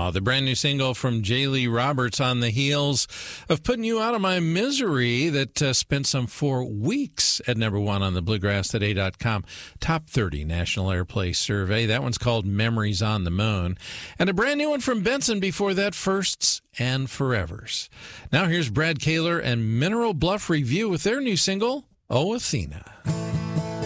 Now, the brand new single from Jaylee Roberts on the heels of Putting You Out of My Misery that spent some 4 weeks at number 1 on the BluegrassToday.com Top 30 National Airplay Survey. That one's called Memories on the Moon. And a brand new one from Benson before that, Firsts and Forevers. Now here's Brad Kaler and Mineral Bluff Review with their new single, Oh Athena.